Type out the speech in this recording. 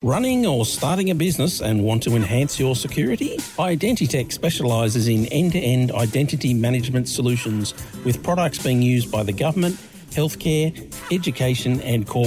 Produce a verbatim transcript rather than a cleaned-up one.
Running or starting a business and want to enhance your security? Identitech specialises in end-to-end identity management solutions with products being used by the government, healthcare, education and corporate